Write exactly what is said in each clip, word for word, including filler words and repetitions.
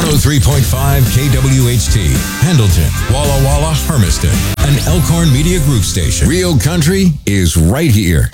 oh three point five K W H T, Pendleton, Walla Walla, Hermiston, an Elkhorn Media Group station. Real country is right here.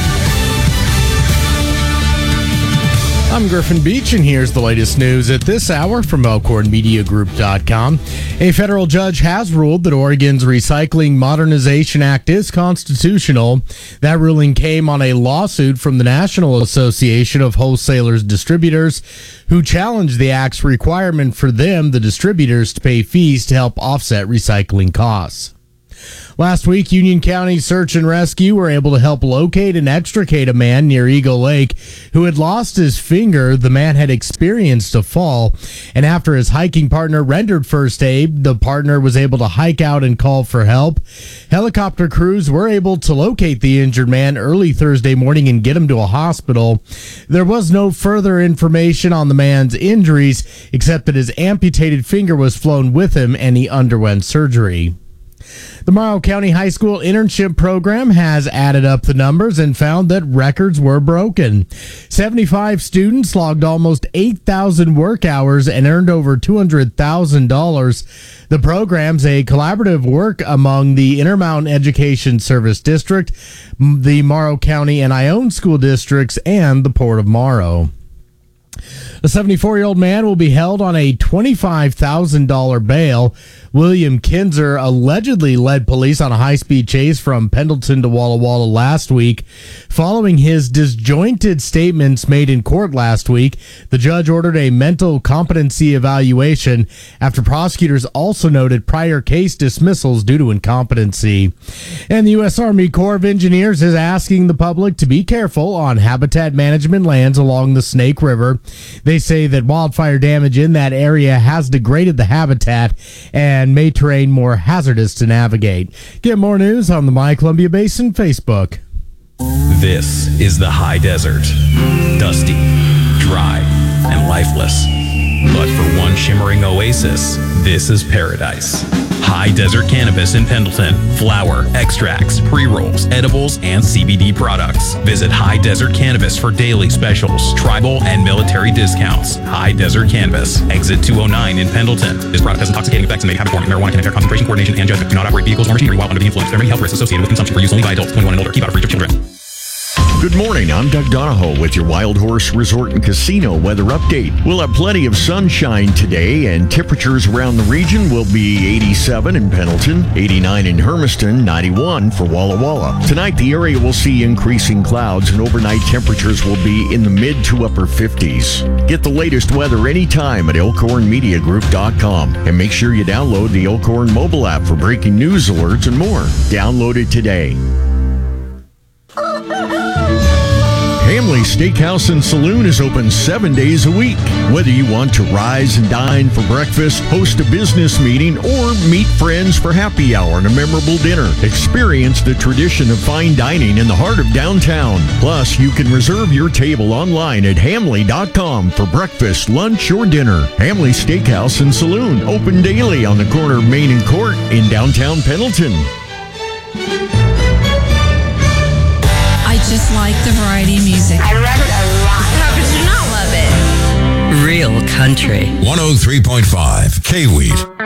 I'm Griffin Beach, and here's the latest news at this hour from Elkhorn Media Group dot com. A federal judge has ruled that Oregon's Recycling Modernization Act is constitutional. That ruling came on a lawsuit from the National Association of Wholesalers Distributors, who challenged the act's requirement for them, the distributors, to pay fees to help offset recycling costs. Last week, Union County Search and Rescue were able to help locate and extricate a man near Eagle Lake who had lost his finger. The man had experienced a fall, and after his hiking partner rendered first aid, the partner was able to hike out and call for help. Helicopter crews were able to locate the injured man early Thursday morning and get him to a hospital. There was no further information on the man's injuries, except that his amputated finger was flown with him and he underwent surgery. The Morrow County High School internship program has added up the numbers and found that records were broken. seventy-five students logged almost eight thousand work hours and earned over two hundred thousand dollars. The program's a collaborative work among the Intermountain Education Service District, the Morrow County and Ione School Districts, and the Port of Morrow. A seventy-four-year-old man will be held on a twenty-five thousand dollars bail. William Kinzer allegedly led police on a high-speed chase from Pendleton to Walla Walla last week. Following his disjointed statements made in court last week, the judge ordered a mental competency evaluation after prosecutors also noted prior case dismissals due to incompetency. And the U S Army Corps of Engineers is asking the public to be careful on habitat management lands along the Snake River. They say that wildfire damage in that area has degraded the habitat and made terrain more hazardous to navigate. Get more news on the My Columbia Basin Facebook. This is the high desert. Dusty, dry, and lifeless. But for one shimmering oasis, this is paradise. High Desert Cannabis in Pendleton. Flower, extracts, pre-rolls, edibles, and C B D products. Visit High Desert Cannabis for daily specials, tribal, and military discounts. High Desert Cannabis. Exit two oh nine in Pendleton. This product has intoxicating effects and may habit forming. Marijuana can impair concentration, coordination, and judgment. Do not operate vehicles or machinery while under the influence. There are many health risks associated with consumption for use only by adults twenty-one and older. Keep out of reach of children. Good morning, I'm Doug Donahoe with your Wild Horse Resort and Casino weather update. We'll have plenty of sunshine today, and temperatures around the region will be eighty-seven in Pendleton, eighty-nine in Hermiston, ninety-one for Walla Walla. Tonight, the area will see increasing clouds, and overnight temperatures will be in the mid to upper fifties. Get the latest weather anytime at Elkhorn Media Group dot com, and make sure you download the Elkhorn mobile app for breaking news alerts and more. Download it today. Hamley Steakhouse and Saloon is open seven days a week. Whether you want to rise and dine for breakfast, host a business meeting, or meet friends for happy hour and a memorable dinner, experience the tradition of fine dining in the heart of downtown. Plus, you can reserve your table online at Hamley dot com for breakfast, lunch, or dinner. Hamley Steakhouse and Saloon, open daily on the corner of Main and Court in downtown Pendleton. I just like the variety of music. I love it a lot. How could you not love it? Real country. one oh three point five K-Weed.